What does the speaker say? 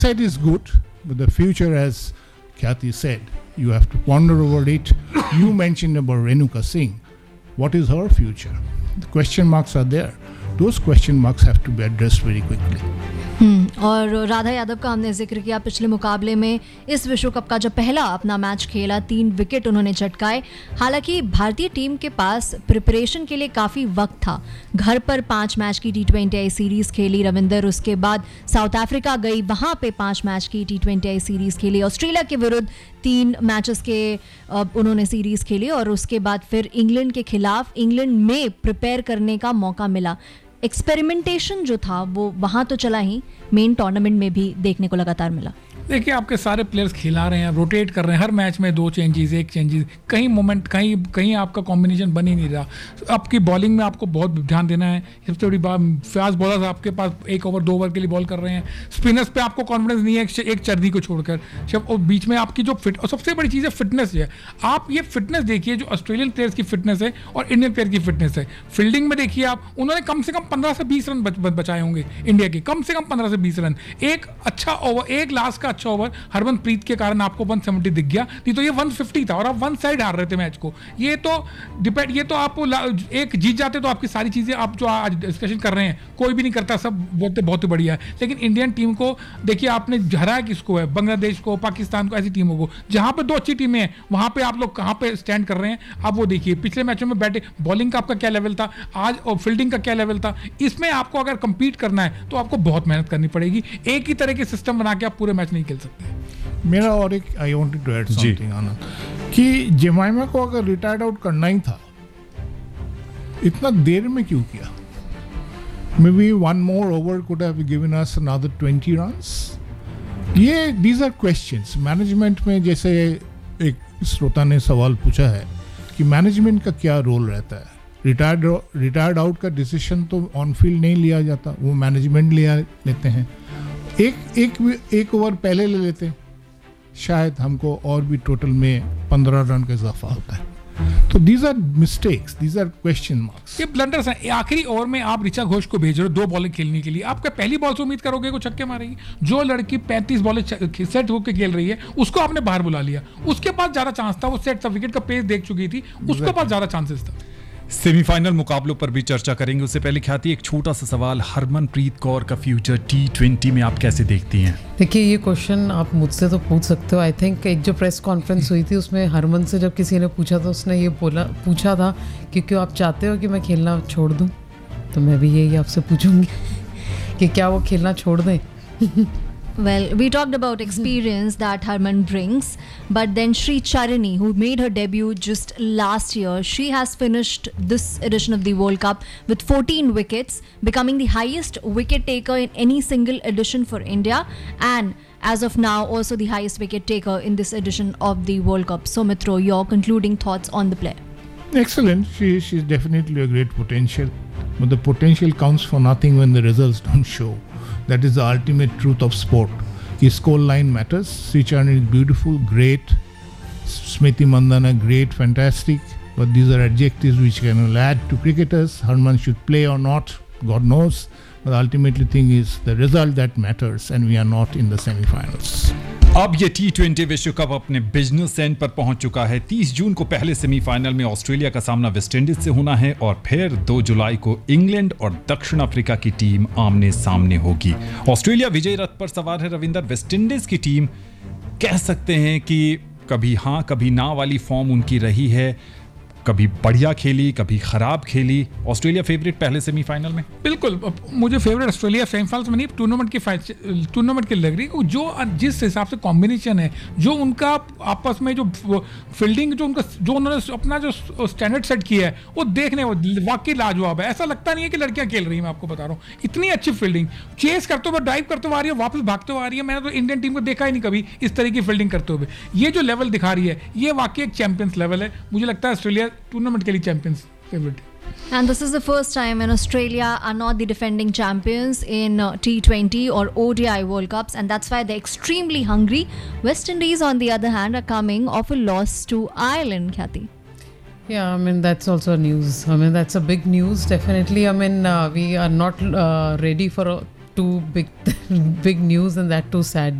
That is good, but the future, as Khyati said, you have to ponder over it. You mentioned about Renuka Singh. What is her future? The question marks are there. Those question marks have to be addressed very quickly. और राधा यादव का हमने जिक्र किया, पिछले मुकाबले में इस विश्व कप का जब पहला अपना मैच खेला 3 विकेट उन्होंने झटकाए। हालांकि भारतीय टीम के पास प्रिपरेशन के लिए काफ़ी वक्त था। घर पर 5 मैच की T20I सीरीज़ खेली रविंदर, उसके बाद साउथ अफ्रीका गई, वहाँ पे 5 मैच की T20I सीरीज़ खेली, ऑस्ट्रेलिया के विरुद्ध 3 मैचेस के उन्होंने सीरीज़ खेली और उसके बाद फिर इंग्लैंड के खिलाफ इंग्लैंड में प्रिपेयर करने का मौका मिला। एक्सपेरिमेंटेशन जो था वो वहाँ तो चला ही, मेन टूर्नामेंट में भी देखने को लगातार मिला। देखिए आपके सारे प्लेयर्स खिला रहे हैं, रोटेट कर रहे हैं, हर मैच में 2 चेंजेस 1 चेंजेस, कहीं मोमेंट कहीं आपका कॉम्बिनेशन बन ही नहीं रहा। आपकी बॉलिंग में आपको बहुत ध्यान देना है। सबसे बड़ी बात, फास्ट बॉलर्स आपके पास 1 ओवर 2 ओवर के लिए बॉल कर रहे हैं। स्पिनर्स पे आपको कॉन्फिडेंस नहीं है एक चर्दी को छोड़कर। और बीच में आपकी जो और सबसे बड़ी चीज़ है फिटनेस है। आप ये फिटनेस देखिए जो ऑस्ट्रेलियन प्लेयर्स की फिटनेस है और इंडियन प्लेयर की फिटनेस है। फील्डिंग में देखिए आप, उन्होंने कम से कम 15 से 20 रन बचाए होंगे इंडिया के, कम से कम 15 से 20 रन। एक अच्छा ओवर, एक लास्ट का अच्छा ओवर हरमनप्रीत के कारण आपको 170 दिख गया, नहीं तो ये 150 था और आप 1 साइड हार रहे थे मैच को। ये तो आप एक जीत जाते तो आपकी सारी चीज़ें आप जो आज डिस्कशन कर रहे हैं कोई भी नहीं करता, सब बोलते बहुत ही बढ़िया है। लेकिन इंडियन टीम को देखिए आपने हराया किसको है, बांग्लादेश को, पाकिस्तान को, ऐसी टीमों को जहाँ पे 2 अच्छी टीमें हैं वहाँ पे आप लोग कहाँ पे स्टैंड कर रहे हैं। अब वो देखिए पिछले मैचों में बॉलिंग का आपका क्या लेवल था आज और फील्डिंग का क्या लेवल था। इसमें आपको अगर कंपीट करना है तो आपको बहुत मेहनत करनी पड़ेगी। एक ही तरह के सिस्टम बना के आप पूरे मैच नहीं खेल सकते। मेरा और एक I wanted to add something आनंद, कि जेमाइमा को अगर रिटायर्ड आउट करना ही था इतना देर में क्यों किया? May be 1 more over could have given us another 20 runs. ये these are questions. मैनेजमेंट में, जैसे एक श्रोता ने सवाल पूछा है कि मैनेजमेंट का क्या रोल रहता है। रिटायर्ड आउट का डिसीजन तो ऑन फील्ड नहीं लिया जाता, वो मैनेजमेंट लेते हैं। एक ओवर पहले ले लेते, शायद हमको और भी टोटल में 15 रन का इजाफा होता है। तो these are mistakes, these are question marks. ये ब्लंडर्स हैं। आखिरी ओवर में आप ऋचा घोष को भेज रहे हो 2 बॉलें खेलने के लिए, आपका पहली बॉल से उम्मीद करोगे को छक्के मारेगी? जो लड़की 35 बॉलें सेट होकर खेल रही है उसको आपने बाहर बुला लिया, उसके पास ज्यादा चांस था, वो सेट था, विकेट का पेस देख चुकी थी, उसके पास ज्यादा चांसेस था। सेमीफाइनल मुकाबलों पर भी चर्चा करेंगे, उससे पहले ख्याति एक छोटा सा सवाल, हरमनप्रीत कौर का फ्यूचर T20 में आप कैसे देखती हैं? देखिए ये क्वेश्चन आप मुझसे तो पूछ सकते हो। आई थिंक एक जो प्रेस कॉन्फ्रेंस हुई थी उसमें हरमन से जब किसी ने पूछा तो उसने ये पूछा था कि क्यों आप चाहते हो कि मैं खेलना छोड़ दूं, तो मैं भी यही आपसे पूछूंगी कि क्या वो खेलना छोड़ दें। Well, we talked about experience that Harman brings, but then Sri Charani, who made her debut just last year, she has finished this edition of the World Cup with 14 wickets, becoming the highest wicket taker in any single edition for India, and as of now also the highest wicket taker in this edition of the World Cup. So Mitro, your concluding thoughts on the player? Excellent. She's definitely a great potential, but the potential counts for nothing when the results don't show. That is the ultimate truth of sport. The score line matters. Sri Charani is beautiful, great. Smriti Mandhana, great, fantastic. But these are adjectives which can add to cricketers. Harman should play or not, God knows. But the ultimately thing is the result that matters, and we are not in the semi-finals. अब ये T20 विश्व cup अपने business and पर पहुंच चुका है। 30 जून को पहले सेमीफाइनल में ऑस्ट्रेलिया का सामना वेस्टइंडीज से होना है और फिर 2 जुलाई को इंग्लैंड और दक्षिण अफ्रीका की टीम आमने सामने होगी। ऑस्ट्रेलिया विजय रथ पर सवार है रविंदर। वेस्टइंडीज की टीम कह सकते हैं कि कभी हाँ कभी ना वाली फॉर्म उनकी रही है, कभी बढ़िया खेली कभी खराब खेली। ऑस्ट्रेलिया फेवरेट पहले सेमीफाइनल में? बिल्कुल, मुझे फेवरेट ऑस्ट्रेलिया सेमीफाइनल्स में नहीं, टूर्नामेंट की लग रही है। जो जिस हिसाब से कॉम्बिनेशन है, जो उनका आपस में जो फील्डिंग जो उन्होंने अपना जो स्टैंडर्ड सेट किया है वो देखने वाकई लाजवाब है। ऐसा लगता नहीं है कि लड़कियां खेल रही हैं, मैं आपको बता रहा हूँ। इतनी अच्छी फील्डिंग, चेस करते हुए, ड्राइव करते हुए आ रही है, वापस भागते हुए आ रही है। मैंने तो इंडियन टीम को देखा ही नहीं कभी इस तरह की फील्डिंग करते हुए। ये जो लेवल दिखा रही है ये वाकई एक चैंपियंस लेवल है। मुझे लगता है ऑस्ट्रेलिया टूर्नामेंट के लिए champions favourite. And this is the first time when Australia are not the defending champions in T20 or ODI World Cups, and that's why they're extremely hungry. West Indies, on the other hand, are coming off a loss to Ireland, Khyati. Yeah, I mean, that's also news. I mean, that's a big news, definitely. I mean, we are not ready for two big big news and that too sad